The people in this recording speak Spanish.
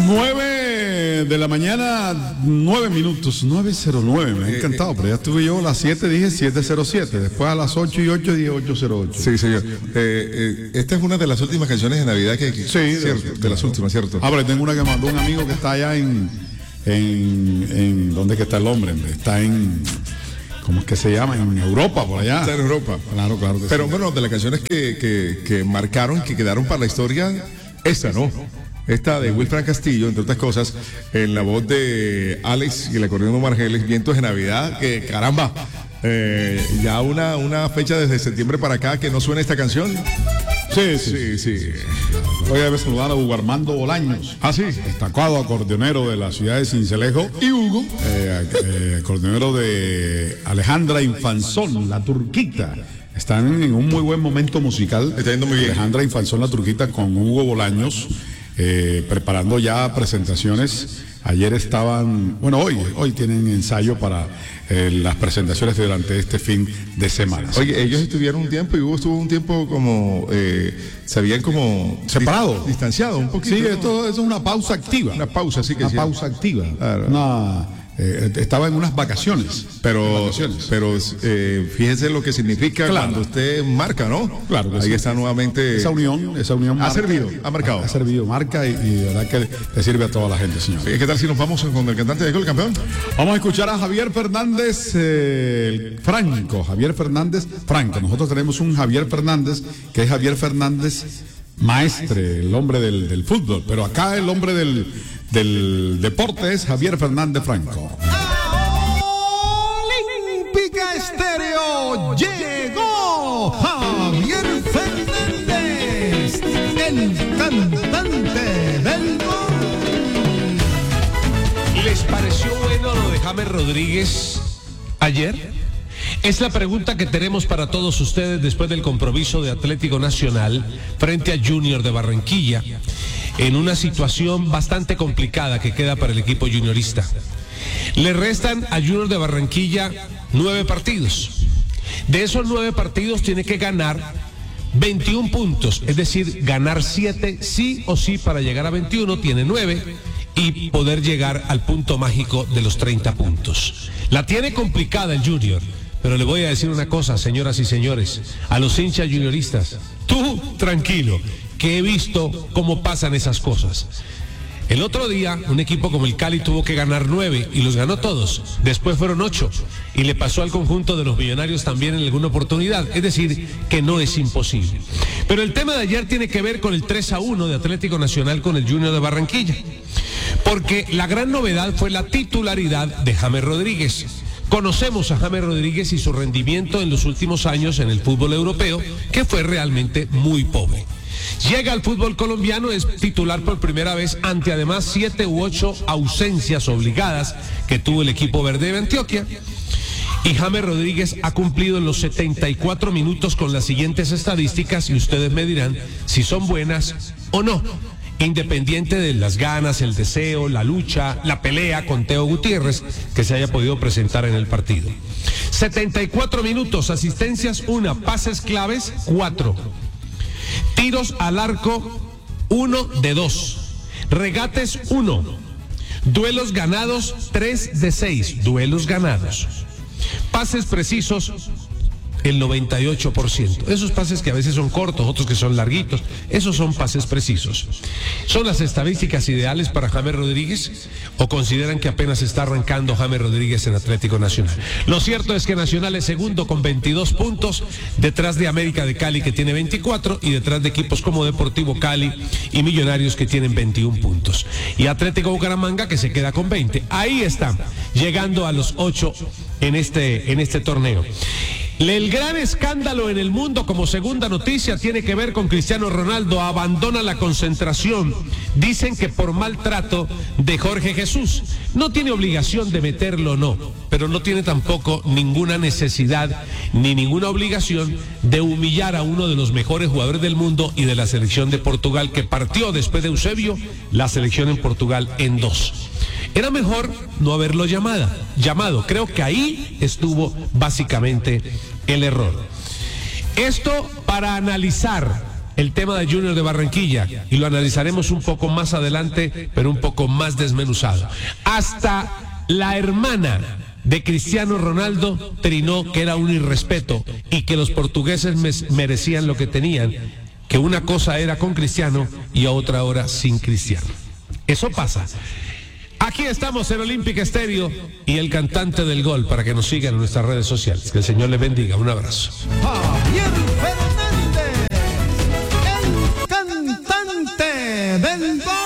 9 de la mañana, 9 minutos, 9:09, me ha encantado, pero ya estuve yo a las 7, dije 7:07, después a las 8:08 dije 8:08. Sí, señor. Esta es una de las últimas canciones de Navidad que sí, cierto, de las últimas, ¿cierto? Ah, pero tengo una que mandó un amigo que está allá en ¿dónde que está el hombre? Está en, ¿cómo es que se llama? En Europa, por allá. Está en Europa. Claro que pero sí. bueno, de las canciones que marcaron, que quedaron para la historia, esta, ¿no? Esta de Wilfran Castillo, entre otras cosas, en la voz de Alex y el acordeón de Margeles, Vientos de Navidad, que caramba, ya una fecha desde septiembre para acá que no suena esta canción. Sí. Voy a saludar a Hugo Armando Bolaños. Ah, sí. Destacado acordeonero de la ciudad de Sincelejo. Y Hugo, acordeonero de Alejandra Infanzón, la turquita. Están en un muy buen momento musical. Está yendo muy bien. Alejandra Infanzón, la turquita, con Hugo Bolaños, preparando ya presentaciones. Ayer estaban, bueno, hoy tienen ensayo para las presentaciones durante este fin de semana. Oye, ellos estuvieron un tiempo y Hugo estuvo un tiempo como, se habían como separado, distanciado un poquito. Sí, ¿no? esto es una pausa activa. Una pausa, sí que una sí. pausa activa. Claro. Estaba en unas vacaciones. Pero fíjese lo que significa cuando usted marca, ¿no? Claro que ahí sí. está nuevamente. Esa unión ha marca, servido, ha marcado. Ha servido, marca y de verdad que le sirve a toda la gente, señor. ¿Qué tal si nos vamos con el cantante de Gol Campeón? Vamos a escuchar a Javier Fernández Franco. Javier Fernández Franco. Nosotros tenemos un Javier Fernández que es Javier Fernández Maestre, el hombre del fútbol, pero acá el hombre del deporte es Javier Fernández Franco. Olímpica Estéreo llegó Javier Fernández, el cantante del gol. ¿Les pareció bueno lo de James Rodríguez ayer? Es la pregunta que tenemos para todos ustedes después del compromiso de Atlético Nacional frente a Junior de Barranquilla, en una situación bastante complicada que queda para el equipo juniorista. Le restan a Junior de Barranquilla 9 partidos. De esos 9 partidos tiene que ganar 21 puntos, es decir, ganar 7 sí o sí para llegar a 21, tiene 9 y poder llegar al punto mágico de los 30 puntos. La tiene complicada el Junior, pero le voy a decir una cosa, señoras y señores, a los hinchas junioristas, tú tranquilo, que he visto cómo pasan esas cosas. El otro día, un equipo como el Cali tuvo que ganar 9 y los ganó todos. Después fueron 8 y le pasó al conjunto de los Millonarios también en alguna oportunidad. Es decir, que no es imposible. Pero el tema de ayer tiene que ver con el 3-1 de Atlético Nacional con el Junior de Barranquilla. Porque la gran novedad fue la titularidad de James Rodríguez. Conocemos a James Rodríguez y su rendimiento en los últimos años en el fútbol europeo, que fue realmente muy pobre. Llega al fútbol colombiano, es titular por primera vez ante además 7 u 8 ausencias obligadas que tuvo el equipo verde de Antioquia. Y James Rodríguez ha cumplido en los 74 minutos con las siguientes estadísticas y ustedes me dirán si son buenas o no. Independiente de las ganas, el deseo, la lucha, la pelea con Teo Gutiérrez que se haya podido presentar en el partido. 74 minutos, asistencias 1, pases claves 4, tiros al arco 1 de 2, regates 1, duelos ganados 3 de 6, duelos ganados, pases precisos el 98%. Esos pases que a veces son cortos, otros que son larguitos, esos son pases precisos. ¿Son las estadísticas ideales para James Rodríguez o consideran que apenas está arrancando James Rodríguez en Atlético Nacional? Lo cierto es que Nacional es segundo con 22 puntos, detrás de América de Cali que tiene 24 y detrás de equipos como Deportivo Cali y Millonarios que tienen 21 puntos. Y Atlético Bucaramanga que se queda con 20. Ahí está, llegando a los 8 en este torneo. El gran escándalo en el mundo como segunda noticia tiene que ver con Cristiano Ronaldo. Abandona la concentración. Dicen que por maltrato de Jorge Jesús. No tiene obligación de meterlo, no, pero no tiene tampoco ninguna necesidad ni ninguna obligación de humillar a uno de los mejores jugadores del mundo y de la selección de Portugal, que partió después de Eusebio la selección en Portugal en 2. Era mejor no haberlo llamado. Creo que ahí estuvo básicamente el error. Esto para analizar el tema de Junior de Barranquilla y lo analizaremos un poco más adelante, pero un poco más desmenuzado. Hasta la hermana de Cristiano Ronaldo trinó que era un irrespeto y que los portugueses merecían lo que tenían, que una cosa era con Cristiano y otra hora sin Cristiano. Eso pasa. Aquí estamos en Olímpica Estéreo y el cantante del gol para que nos sigan en nuestras redes sociales. Que el Señor les bendiga. Un abrazo. Javier Fernández, el cantante del gol.